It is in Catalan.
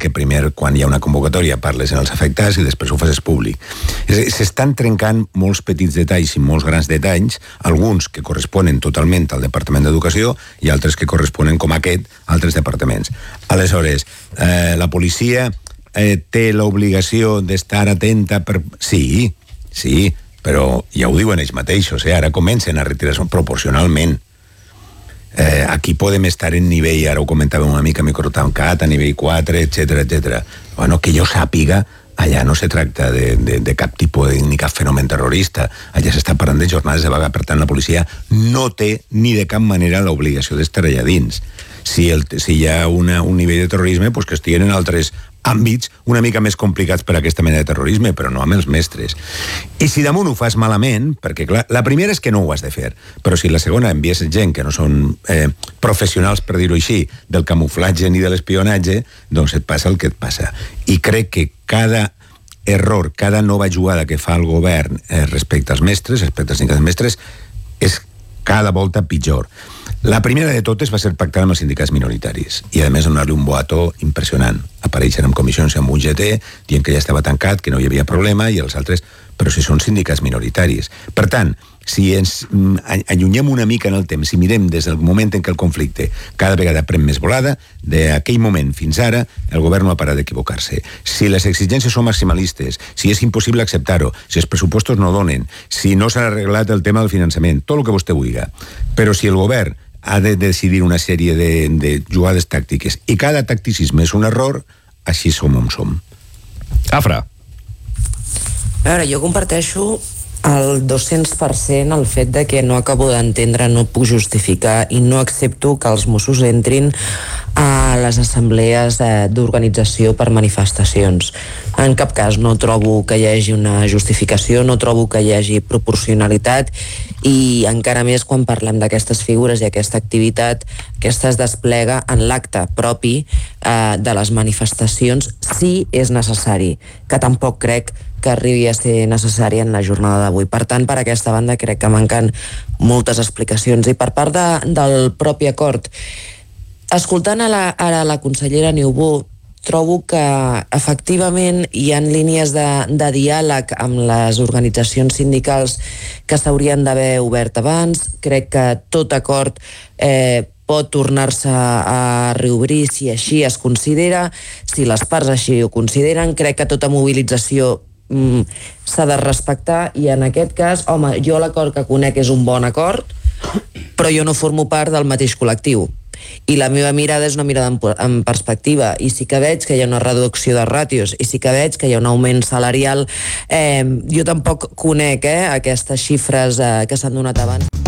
que primer, quan hi ha una convocatòria, parles en els afectats i després ho fases públic. S'estan trencant molts petits detalls i molts grans detalls, alguns que corresponen totalment al Departament d'Educació i altres que corresponen, com aquest, a altres departaments. Aleshores, la policia té l'obligació d'estar atenta per... Sí, però ja ho diuen ells mateixos, ara comencen a retirar-se proporcionalment. Aquí podem estar en nivell, ara ho comentàvem una mica, microtancat, a nivell 4, etc. Bueno, que jo sàpiga, allà no se tracta de cap tipus ni cap fenomen terrorista. Allà s'està parlant de jornades de vaga, per tant la policia no té ni de cap manera l'obligació d'estar allà dins. Si hi ha un nivell de terrorisme, doncs que estiguen en altres àmbits una mica més complicats per a aquesta mena de terrorisme, però no amb els mestres. I si damunt ho fas malament, perquè clar, la primera és que no ho has de fer, però si la segona envies gent que no són professionals, per dir-ho així, del camuflatge ni de l'espionatge, doncs et passa el que et passa. I crec que cada error, cada nova jugada que fa el govern respecte als mestres, respecte als sindicats mestres, és cada volta pitjor. La primera de totes va ser pactar amb els sindicats minoritaris i, a més, donar-li un boato impressionant. Apareixen en comissions amb un GT dient que ja estava tancat, que no hi havia problema, i els altres... Però si són sindicats minoritaris. Per tant, si ens allunyem una mica en el temps, si mirem des del moment en què el conflicte cada vegada pren més volada, d'aquell moment fins ara, el govern no ha parat d'equivocar-se. Si les exigències són maximalistes, si és impossible acceptar-ho, si els pressupostos no donen, si no s'ha arreglat el tema del finançament, tot el que vostè vulgui. Però si el govern ha de decidir una sèrie de jugades tàctiques i cada tacticisme és un error, així som on som. Afra. A veure, jo comparteixo al 200% el fet de que no acabo d'entendre, no puc justificar i no accepto que els Mossos entrin a les assemblees d'organització per manifestacions. En cap cas no trobo que hi hagi una justificació, no trobo que hi hagi proporcionalitat i encara més quan parlem d'aquestes figures i aquesta activitat, aquesta es desplega en l'acte propi de les manifestacions si és necessari, que tampoc crec que arribi a ser necessari en la jornada d'avui. Per tant, per aquesta banda crec que manquen moltes explicacions. I per part del propi acord, escoltant ara la consellera Niubó, trobo que efectivament hi ha línies de diàleg amb les organitzacions sindicals que s'haurien d'haver obert abans. Crec que tot acord pot tornar-se a reobrir si així es considera, si les parts així ho consideren. Crec que tota mobilització s'ha de respectar i en aquest cas, home, jo l'acord que conec és un bon acord, però jo no formo part del mateix col·lectiu i la meva mirada és una mirada en perspectiva i sí que veig que hi ha una reducció de ràtios i sí que veig que hi ha un augment salarial. Jo tampoc conec aquestes xifres que s'han donat abans.